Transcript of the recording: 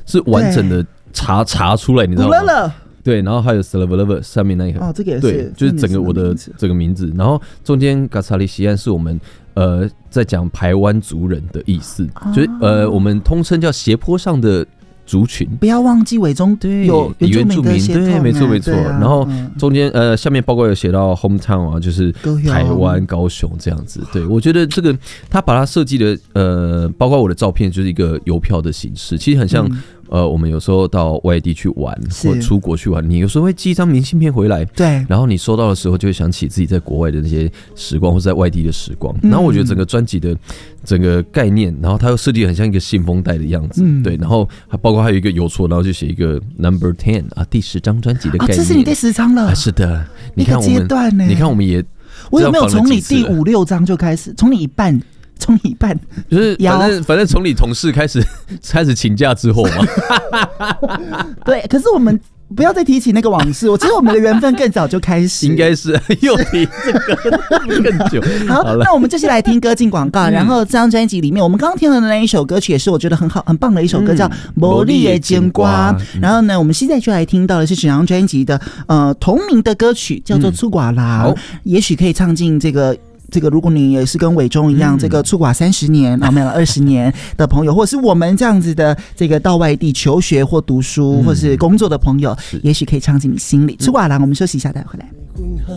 是完整的查出来，你知道吗？对，然后还有 Slava 上面那一个， 这个也是， 对，就是整个我的这个名字，然后中间嘎查里西岸是我们在讲排湾族人的意思，就是我们通称叫斜坡上的族群， 不要忘记尾中有原住民的血统， 对，没错。然后中间下面包括有写到 hometown 啊，就是台湾高雄这样子。对，我觉得这个他把它设计的包括我的照片就是一个邮票的形式，其实很像。我们有时候到外地去玩或出国去玩，你有时候会寄一张明信片回来， 对， 然后你收到的时候就会想起自己在国外的那些时光或者在外地的时光。然后我觉得整个专辑的整个概念，然后它又设计很像一个信封袋的样子，对，然后包括还有一个邮戳，然后就写一个 number 10啊，第10张专辑的概念。 这是你第10张了？ 是的，你看我们，你看我们也， 我有没有从你第5、6张就开始？从你一半。 就是反正从你同事开始请假之后嘛， 对。可是我们不要再提起那个往事，其实我们的缘分更早就开始， 应该是又提这个更久。 好，那我们就是来听歌进广告，然后这张专辑里面，我们刚刚听到的那一首歌曲也是我觉得很好、很棒的一首歌，叫《魔力的煎瓜》。然后呢，我们现在就来听到的是整张专辑的同名的歌曲，叫做《出寡郎》，也许可以唱进这个，如果你也是跟伟忠一样，这个出寡30年，没有了20年的朋友，或者是我们这样子的这个到外地求学或读书或是工作的朋友，也许可以唱进你心里。出寡郎，我们休息一下，待会回来。